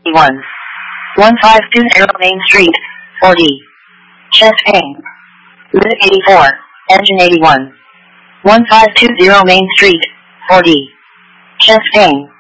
1. 1520 Main Street, 4D. Chest pain. Lytic 84, engine 81. 1520 Main Street, 4D. Chest pain.